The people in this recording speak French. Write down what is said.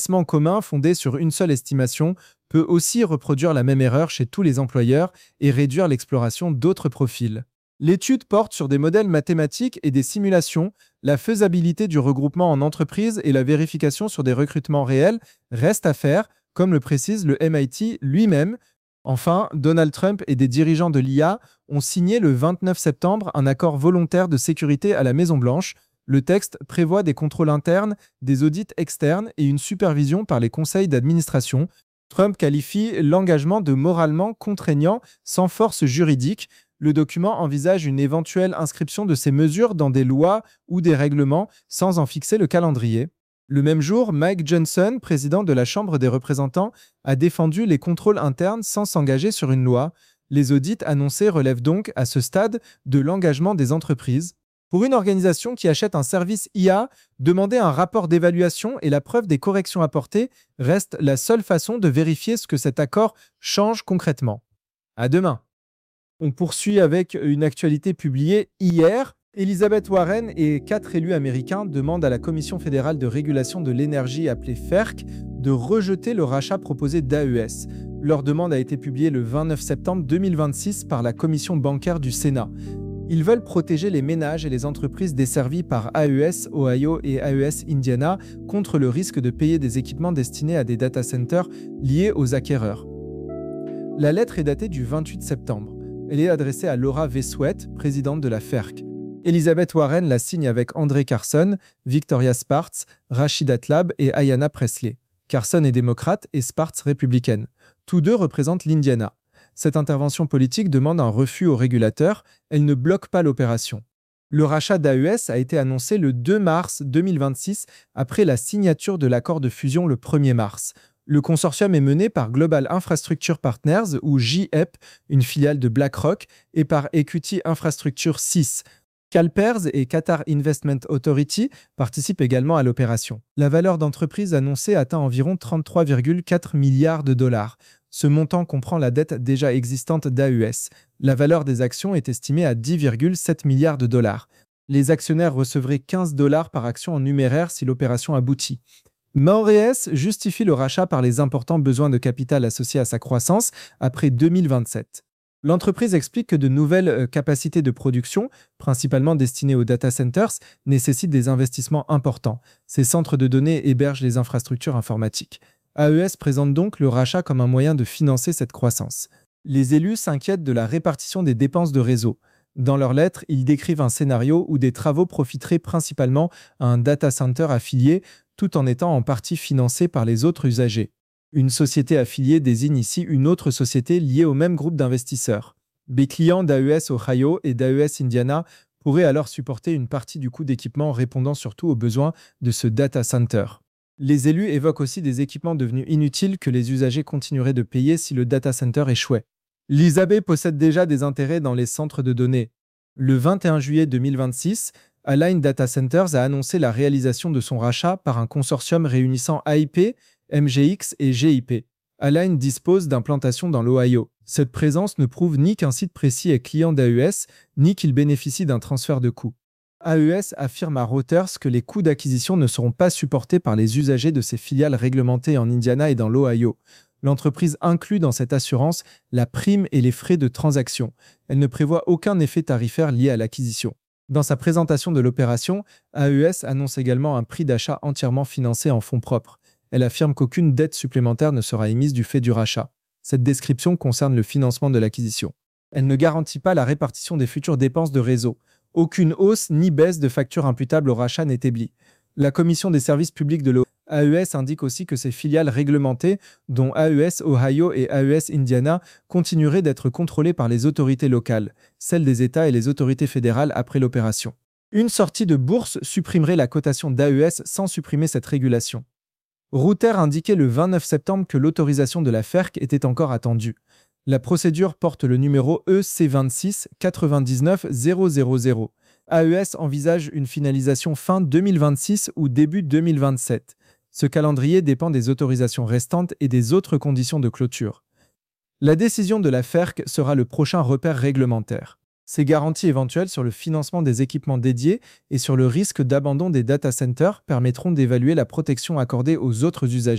Classement commun fondé sur une seule estimation peut aussi reproduire la même erreur chez tous les employeurs et réduire l'exploration d'autres profils. L'étude porte sur des modèles mathématiques et des simulations. La faisabilité du regroupement en entreprise et la vérification sur des recrutements réels restent à faire, comme le précise le MIT lui-même. Enfin, Donald Trump et des dirigeants de l'IA ont signé le 29 septembre un accord volontaire de sécurité à la Maison-Blanche. Le texte prévoit des contrôles internes, des audits externes et une supervision par les conseils d'administration. Trump qualifie l'engagement de moralement contraignant sans force juridique. Le document envisage une éventuelle inscription de ces mesures dans des lois ou des règlements sans en fixer le calendrier. Le même jour, Mike Johnson, président de la Chambre des représentants, a défendu les contrôles internes sans s'engager sur une loi. Les audits annoncés relèvent donc, à ce stade, de l'engagement des entreprises. Pour une organisation qui achète un service IA, demander un rapport d'évaluation et la preuve des corrections apportées reste la seule façon de vérifier ce que cet accord change concrètement. À demain. On poursuit avec une actualité publiée hier. Elizabeth Warren et 4 élus américains demandent à la Commission fédérale de régulation de l'énergie, appelée FERC, de rejeter le rachat proposé d'AES. Leur demande a été publiée le 29 septembre 2026 par la Commission bancaire du Sénat. Ils veulent protéger les ménages et les entreprises desservies par AES Ohio et AES Indiana contre le risque de payer des équipements destinés à des data centers liés aux acquéreurs. La lettre est datée du 28 septembre. Elle est adressée à Laura V. Sweat, présidente de la FERC. Elizabeth Warren la signe avec André Carson, Victoria Spartz, Rashida Tlaib et Ayanna Pressley. Carson est démocrate et Spartz républicaine. Tous deux représentent l'Indiana. Cette intervention politique demande un refus au régulateur. Elle ne bloque pas l'opération. Le rachat d'AES a été annoncé le 2 mars 2026 après la signature de l'accord de fusion le 1er mars. Le consortium est mené par Global Infrastructure Partners, ou GIEP, une filiale de BlackRock, et par Equity Infrastructure 6. CalPERS et Qatar Investment Authority participent également à l'opération. La valeur d'entreprise annoncée atteint environ 33,4 milliards de dollars. Ce montant comprend la dette déjà existante d'AES. La valeur des actions est estimée à 10,7 milliards de dollars. Les actionnaires recevraient 15 dollars par action en numéraire si l'opération aboutit. Maoreas justifie le rachat par les importants besoins de capital associés à sa croissance après 2027. L'entreprise explique que de nouvelles capacités de production, principalement destinées aux data centers, nécessitent des investissements importants. Ces centres de données hébergent les infrastructures informatiques. AES présente donc le rachat comme un moyen de financer cette croissance. Les élus s'inquiètent de la répartition des dépenses de réseau. Dans leur lettre, ils décrivent un scénario où des travaux profiteraient principalement à un data center affilié, tout en étant en partie financés par les autres usagers. Une société affiliée désigne ici une autre société liée au même groupe d'investisseurs. Les clients d'AES Ohio et d'AES Indiana pourraient alors supporter une partie du coût d'équipement répondant surtout aux besoins de ce data center. Les élus évoquent aussi des équipements devenus inutiles que les usagers continueraient de payer si le data center échouait. L'ISAB possède déjà des intérêts dans les centres de données. Le 21 juillet 2026, Align Data Centers a annoncé la réalisation de son rachat par un consortium réunissant AIP, MGX et GIP. Align dispose d'implantations dans l'Ohio. Cette présence ne prouve ni qu'un site précis est client d'AES, ni qu'il bénéficie d'un transfert de coûts. AES affirme à Reuters que les coûts d'acquisition ne seront pas supportés par les usagers de ses filiales réglementées en Indiana et dans l'Ohio. L'entreprise inclut dans cette assurance la prime et les frais de transaction. Elle ne prévoit aucun effet tarifaire lié à l'acquisition. Dans sa présentation de l'opération, AES annonce également un prix d'achat entièrement financé en fonds propres. Elle affirme qu'aucune dette supplémentaire ne sera émise du fait du rachat. Cette description concerne le financement de l'acquisition. Elle ne garantit pas la répartition des futures dépenses de réseau. Aucune hausse ni baisse de facture imputable au rachat n'est établie. La Commission des services publics de l'AES indique aussi que ses filiales réglementées, dont AES Ohio et AES Indiana, continueraient d'être contrôlées par les autorités locales, celles des États et les autorités fédérales après l'opération. Une sortie de bourse supprimerait la cotation d'AES sans supprimer cette régulation. Reuters indiquait le 29 septembre que l'autorisation de la FERC était encore attendue. La procédure porte le numéro EC26 99 000. AES envisage une finalisation fin 2026 ou début 2027. Ce calendrier dépend des autorisations restantes et des autres conditions de clôture. La décision de la FERC sera le prochain repère réglementaire. Ces garanties éventuelles sur le financement des équipements dédiés et sur le risque d'abandon des data centers permettront d'évaluer la protection accordée aux autres usagers.